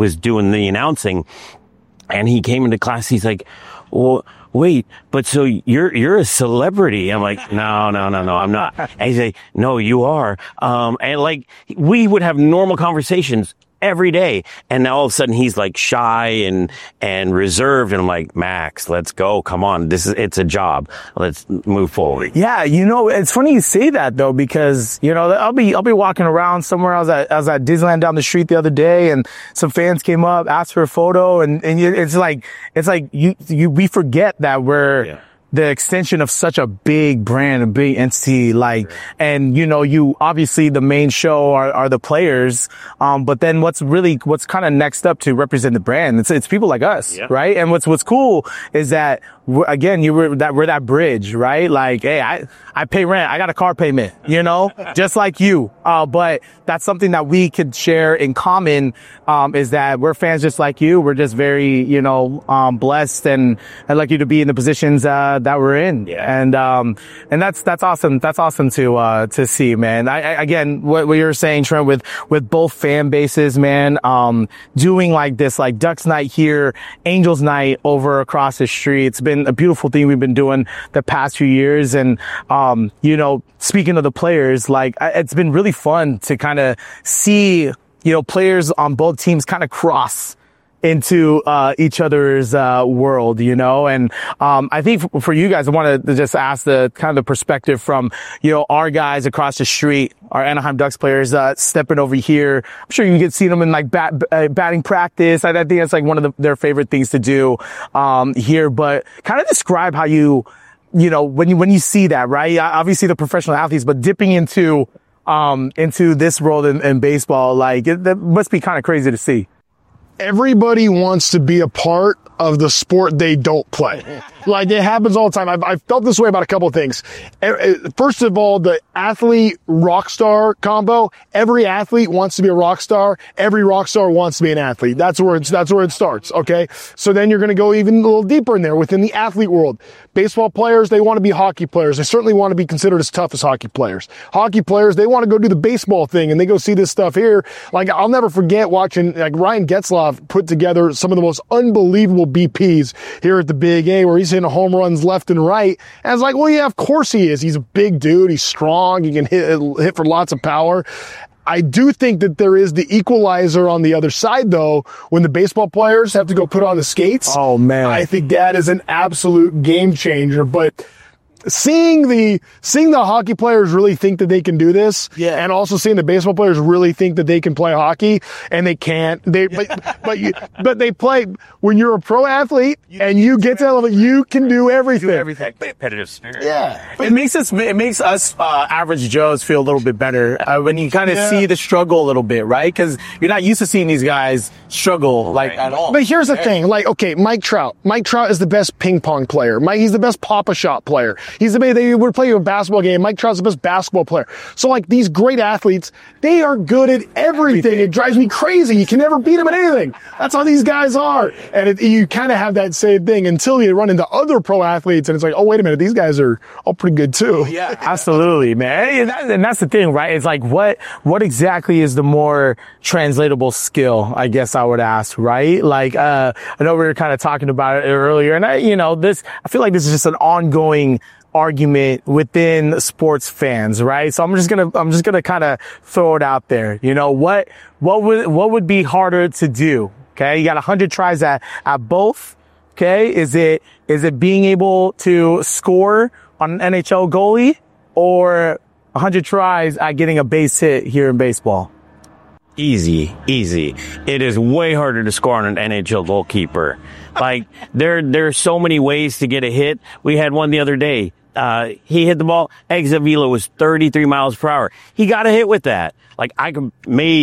was doing the announcing, and he came into class. He's like, well, wait, but so you're a celebrity. I'm like, no, I'm not. And he's like, no, you are. And like, we would have normal conversations every day. And now all of a sudden he's like shy and reserved. And I'm like, Max, let's go. Come on. It's a job. Let's move forward. Yeah. You know, it's funny you say that though, because, you know, I'll be walking around somewhere. I was at Disneyland down the street the other day, and some fans came up, asked for a photo, and it's like we forget that we're the extension of such a big brand, a big entity, like, and you know, you obviously the main show are the players, but then what's kind of next up to represent the brand? It's people like us, right? And what's cool is that again, we're that bridge, right? Like, hey, I pay rent, I got a car payment, you know, just like you. But that's something that we could share in common, is that we're fans just like you. We're just very, you know, blessed and lucky to be in the positions that we're in. And that's awesome. That's awesome to see, man. Again, what you were saying, Trent, with both fan bases, man, doing like this, like Ducks night here, Angels night over across the street. It's been a beautiful thing we've been doing the past few years. And, you know, speaking of the players, like it's been really fun to kind of see, you know, players on both teams kind of cross into each other's world, you know. And I think for you guys, I want to just ask the kind of the perspective from, you know, our guys across the street, our Anaheim Ducks players stepping over here. I'm sure you can see them in like batting practice. I think that's like one of their favorite things to do here. But kind of describe how you know, when you see that, right? Obviously the professional athletes, but dipping into this world in baseball, like that must be kind of crazy to see. Everybody wants to be a part of the sport they don't play. Like, it happens all the time. I've felt this way about a couple of things. First of all, the athlete rock star combo. Every athlete wants to be a rock star. Every rock star wants to be an athlete. That's where it starts. Okay. So then you're going to go even a little deeper in there within the athlete world. Baseball players, they want to be hockey players. They certainly want to be considered as tough as hockey players. Hockey players, they want to go do the baseball thing and they go see this stuff here. Like, I'll never forget watching like Ryan Getzlaf put together some of the most unbelievable BPs here at the Big A, where he's hitting home runs left and right. And it's like, well, yeah, of course he is. He's a big dude. He's strong. He can hit for lots of power. I do think that there is the equalizer on the other side, though, when the baseball players have to go put on the skates. Oh, man. I think that is an absolute game changer. But seeing the hockey players really think that they can do this, and also seeing the baseball players really think that they can play hockey, and they can't. But they play. When you're a pro athlete and you get to that level, you can do everything. Competitive spirit. Yeah, it makes us average Joes feel a little bit better when you kind of see the struggle a little bit, right? Because you're not used to seeing these guys struggle like at all. But here's the thing: like, okay, Mike Trout. Mike Trout is the best ping pong player. He's the best Pop-A-Shot player. They would play you a basketball game. Mike Trout's the best basketball player. So like these great athletes, they are good at everything. It drives me crazy. You can never beat them at anything. That's how these guys are. And you kind of have that same thing until you run into other pro athletes and it's like, oh, wait a minute. These guys are all pretty good too. Yeah, absolutely, man. And that's the thing, right? It's like, what exactly is the more translatable skill, I guess I would ask, right? Like, I know we were kind of talking about it earlier, and I feel like this is just an ongoing argument within sports fans, right? So I'm just gonna kind of throw it out there. You know, what would be harder to do? Okay. You got 100 tries at both. Okay. Is it being able to score on an NHL goalie, or 100 tries at getting a base hit here in baseball? Easy. It is way harder to score on an NHL goalkeeper. Like, there's so many ways to get a hit. We had one the other day. He hit the ball. Exit velo was 33 miles per hour. He got a hit with that. Like, I could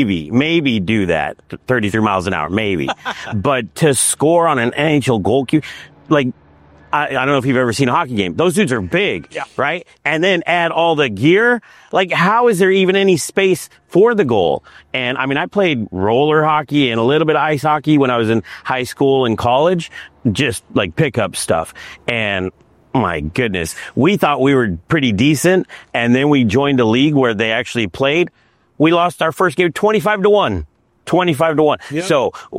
maybe do that. 33 miles an hour, maybe. But to score on an NHL goalkeeper, like, I don't know if you've ever seen a hockey game. Those dudes are big, right? And then add all the gear. Like, how is there even any space for the goal? And I mean, I played roller hockey and a little bit of ice hockey when I was in high school and college, just like pickup stuff. And my goodness, we thought we were pretty decent. And then we joined a league where they actually played. We lost our first game 25-1. 25-1. Yep. So